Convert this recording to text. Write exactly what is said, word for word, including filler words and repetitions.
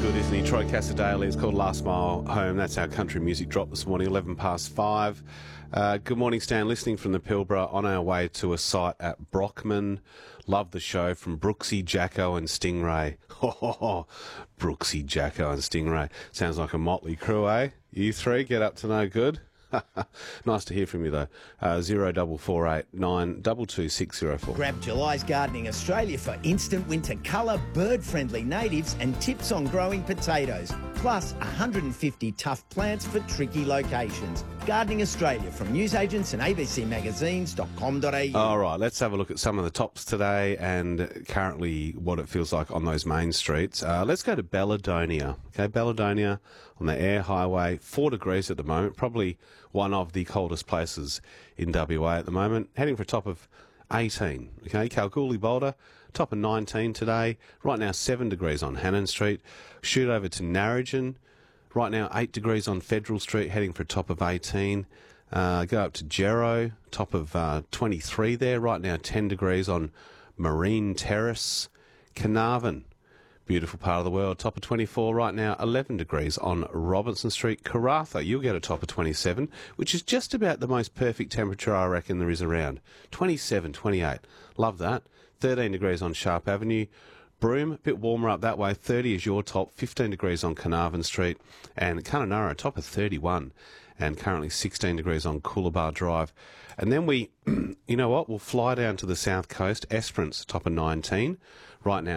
good, isn't he? Troy Casadale. It's called Last Mile Home. That's our country music drop this morning, eleven past five. Uh, good morning, Stan. Listening from the Pilbara on our way to a site at Brockman. Love the show from Brooksy, Jacko and Stingray. Ho, ho, ho. Brooksy, Jacko and Stingray. Sounds like a motley crew, eh? You three get up to no good. Nice to hear from you, though. Uh, zero double four eight nine double two six zero four. Grab July's Gardening Australia for instant winter colour, bird-friendly natives and tips on growing potatoes. Plus one hundred fifty tough plants for tricky locations. Gardening Australia from newsagents and a b c magazines dot com dot a u. All right, let's have a look at some of the tops today and currently what it feels like on those main streets. Uh, let's go to Belladonia. Okay, Belladonia on the Air Highway, four degrees at the moment, probably one of the coldest places in W A at the moment, heading for a top of eighteen. Okay, Kalgoorlie Boulder, top of nineteen today. Right now, seven degrees on Hannon Street. Shoot over to Narrogin. Right now, eight degrees on Federal Street, heading for a top of eighteen. Uh, go up to Gero, top of uh, twenty-three there. Right now, ten degrees on Marine Terrace. Carnarvon, beautiful part of the world, top of twenty-four. Right now, eleven degrees on Robinson Street. Karratha, you'll get a top of twenty-seven, which is just about the most perfect temperature I reckon there is around. twenty-seven, twenty-eight. Love that. thirteen degrees on Sharp Avenue. Broome, a bit warmer up that way. thirty is your top. fifteen degrees on Carnarvon Street. And Kununurra, top of thirty-one. And currently sixteen degrees on Coolabah Drive. And then we, you know what, we'll fly down to the south coast. Esperance, top of nineteen. Right now,